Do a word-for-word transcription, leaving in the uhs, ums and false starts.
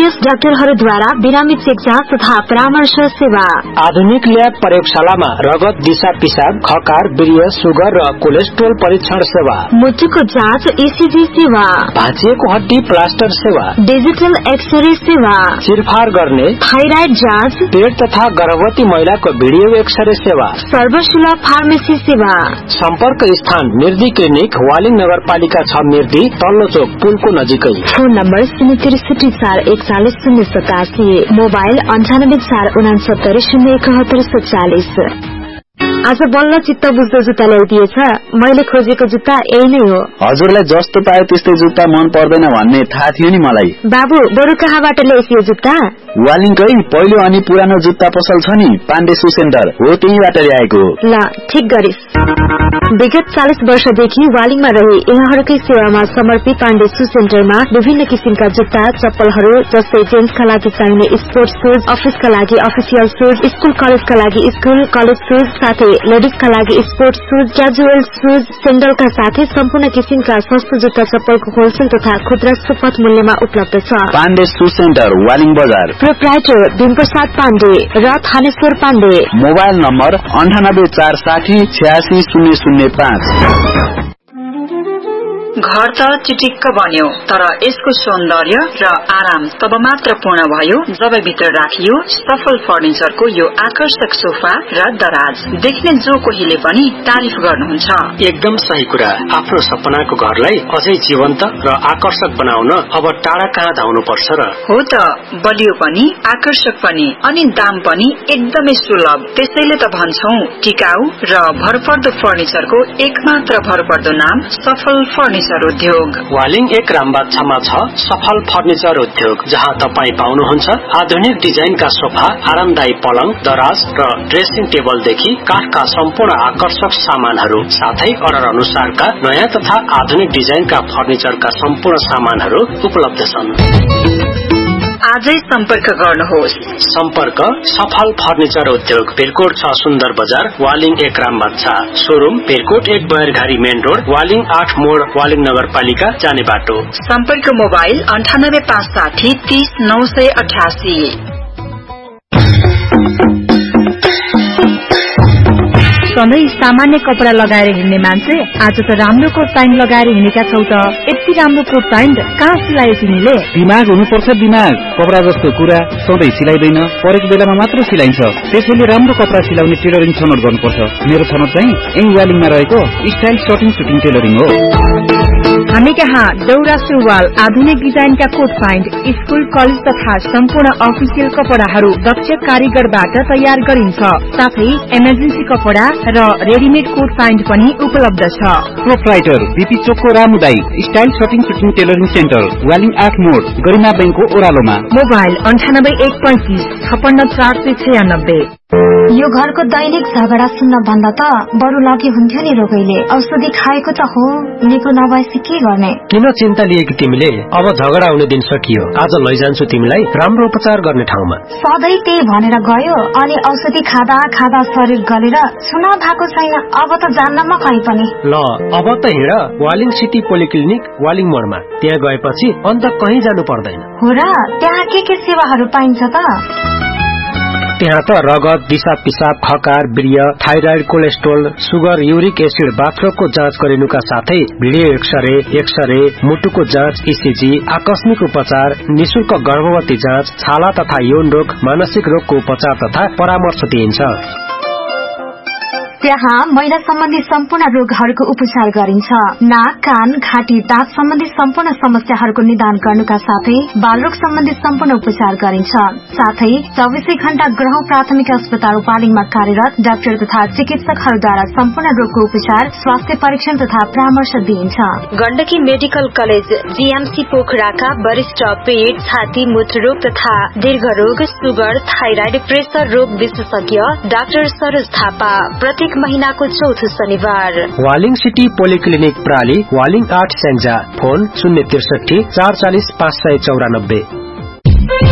Experience डाक्टरहरूद्वारा बिरामी check जाँच तथा परामर्श सेवा। आधुनिक ल्याब प्रयोगशालामा रगत, दिशा पिसाब, खकार, वीर्य, सुगर र कोलेस्ट्रोल परीक्षण सेवा। मुटुको जाँच, ईसीजी सेवा। भाँचिएको हड्डी प्लास्टर सेवा। डिजिटल एक्सरे सेवा। चिरफार गर्ने, थाइराइड जाँच, पेट तथा गर्भवती महिलाको भिडियो एक्सरे सेवा। सर्वशिला फार्मेसी सेवा। सम्पर्क स्थान मिर्दी क्लिनिक, वालिङ नगरपालिका छ, मिर्दी तल्लो चोक पुलको नजिकै। फोन नम्बर शून्य त्रिसठी चार एकचालिस शून्य सतासी। मोबाइल अन्ठानब्बे चार उनासत्तरी शून्य एकहत्तर सत्तालिस। आज बल्ल चित्त बुझ्दो जुत्ता ल्याइदिएछ। मैले खोजेको जुत्ता यही नै हो। हजुरलाई जस्तो पायो त्यस्तै जुत्ता मन पर्दैन भन्ने थाहा थियो नि मलाई। बाबु, बरु कहाँबाट ल्याइस यो जुत्ता? वालिङकै पहिलो अनि पुरानो जुत्ता पसल छ नि, पाण्डे शू सेन्टर हो, त्यहीबाट ल्याएको। ल, ठिक गरिस्। विगत चालीस वर्षदेखि वालिङमा रही यहाँहरूकै सेवामा समर्पित पाण्डे शू सेन्टरमा विभिन्न किसिमका जुत्ता, चप्पलहरू जस्तै जेन्ट्सका लागि चाहिने स्पोर्ट्स शूज, अफिसका लागि अफिसियल शूज, स्कूल कलेजका लागि स्कूल कलेज शूज, साथै लेडिजका लागि स्पोर्ट्स शूज, क्याजुअल शूज, सेन्डलका साथै सम्पूर्ण किसिमका सस्तो जुत्ता चप्पलको होलसेल तथा खुद्रा सुपथ मूल्यमा उपलब्ध छ। पाण्डे शू सेन्टर, वालिङ बजार। प्रोप्राइटर भीमप्रसाद पाण्डे र थानेश्वर पाण्डे। मोबाइल नम्बर अन्ठानब्बे चार साठी छ्यासी शून्य शून्य पाँच। घर त चिटिक्क बन्यो, तर यसको सौन्दर्य र आराम तब मात्र पूर्ण भयो जब भित्र राखियो सफल फर्निचरको यो आकर्षक सोफा र दराज। देख्ने जो कोहीले पनि तारिफ गर्नुहुन्छ। एकदम सही कुरा। आफ्नो सपनाको घरलाई अझै जीवन्त र आकर्षक बनाउन अब टाढा कहाँ धाउनु पर्छ र? हो त, बलियो पनि आकर्षक पनि अनि दाम पनि एकदमै सुलभ। त्यसैले त भन्छौं टिकाउ र भरपर्दो फर्निचरको एकमात्र भरपर्दो नाम सफल फर्निचर उद्योग। वालिङ एक रामबाछामा छ सफल फर्निचर उद्योग, जहाँ तपाईँ पाउनुहुन्छ आधुनिक डिजाइनका सोफा, आरामदायी पलङ, दराज र ड्रेसिङ टेबलदेखि काठका सम्पूर्ण आकर्षक सामानहरू, साथै अर्डर अनुसारका नयाँ तथा आधुनिक डिजाइनका फर्निचरका सम्पूर्ण सामानहरू उपलब्ध छन्। आजै सम्पर्क गर्नुहोस्। सम्पर्क सफल फर्निचर उद्योग, पेरकोट छ सुन्दर बजार, वालिङ एक रामबाछा। शोरूम पेरकोट एक बयरघारी मेन रोड, वालिङ आठ मोड, वालिङ नगरपालिका जाने बाटो। सम्पर्क मोबाइल अन्ठानब्बे पाँच साठी तीस नौ सय अठासी। सधैँ सामान्य कपडा लगाएर हिँड्ने मान्छे आज त राम्रो कोट प्यान्ट लगाएर हिँडेका छौ त। यति राम्रो कोट प्यान्ट कहाँ सिलायो तिमीले? दिमाग हुनुपर्छ, दिमाग। कपडा जस्तो कुरा सधैँ सिलाइदैन, परेको बेलामा मात्र सिलाइन्छ। त्यसैले राम्रो कपडा सिलाउने टेलरिङ छनौट गर्नुपर्छ। मेरो छनौट चाहिँ यही वालिङमा रहेको स्टाइल सर्टिङ सुटिङ टेलरिङ हो। हामी कहाँ दौरा सुरुवाल, आधुनिक डिजाइनका कोट प्यान्ट, स्कूल कलेज तथा सम्पूर्ण अफिसियल कपडाहरू दक्ष कारीगरबाट तयार गरिन्छ। साथै इमर्जेन्सी कपडा र रेडिमेड कोट प्यान्ट पनि उपलब्ध छ। प्रोप्राइटर बीपी चोकको रामुदाई style shirting shooting tailoring centre, Waling आठ मोड, गरिमा बैंकको ओह्रालोमा। मोबाइल अन्ठानब्बे एक पैंतिस छप्पन्न चार सय छयानब्बे। यो घरको दैनिक झगडा सुन्न भन्दा त बरु लगे हुन्थ्यो नि रोगैले। औषधि खाएको त हो, निको नभएपछि के गर्ने? किन चिन्ता लिएकी तिमीले? अब झगडा हुने दिन सकियो। आज लैजान्छु तिमीलाई राम्रो उपचार गर्ने ठाउँमा। सधैँ त्यही भनेर गयो अनि औषधि खाँदा खाँदा शरीर गलेर सुना भएको छैन। अब त जान्न म कहीँ पनि। ल, अब त हिँड वालिङ सिटी पोलिक्लिनिक, वालिङ मोडमा। त्यहाँ गएपछि अन्त कहीँ जानु पर्दैन। हो र? त्यहाँ के के सेवाहरू पाइन्छ त? त्यहाँ त रगत, दिशा पिसाब, खकार, वीर्य, thyroid, cholesterol, sugar, uric acid, बाथरोगको जाँच गरिनुका साथै भिडियो एक्सरे, एक्सरे, मुटुको जाँच, ईसीजी, आकस्मिक उपचार, निशुल्क गर्भवती जाँच, छाला तथा यौन रोग, मानसिक रोगको उपचार तथा परामर्श दिइन्छ। त्यहाँ महिला सम्बन्धी सम्पूर्ण रोगहरूको उपचार गरिन्छ। नाक, कान, घाँटी, दाँत सम्बन्धी सम्पूर्ण समस्याहरूको निदान गर्नुका साथै बालरोग सम्बन्धी सम्पूर्ण उपचार गरिन्छ। साथै चौबिसै घण्टा ग्रह प्राथमिक अस्पताल वालिङमा कार्यरत डाक्टर तथा चिकित्सकहरूद्वारा सम्पूर्ण रोगको उपचार, स्वास्थ्य परीक्षण तथा परामर्श दिइन्छ। गण्डकी मेडिकल कलेज जीएमसी पोखराका वरिष्ठ पेट, छाती, मूत्ररोग तथा दीर्घरोग, सुगर, थाइराइड, प्रेसर रोग विशेषज्ञ डाक्टर सरोज थापा प्रत्येक महीनाको चौथो शनिबार। वालिङ सिटी पोलिक्लिनिक प्राली, वालिङ आठ स्याङ्जा। फोन शून्य त्रिसठी चार चालिस पाँच सय चौरानब्बे।